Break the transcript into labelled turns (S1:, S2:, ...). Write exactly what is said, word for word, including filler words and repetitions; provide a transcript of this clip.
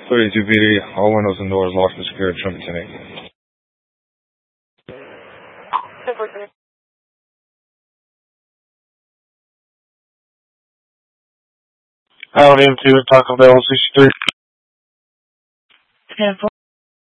S1: thirty-two P D, all windows and doors locked and secured, trumpet ten eight.
S2: Out M two at Taco Bell sixty-three.
S3: ten four.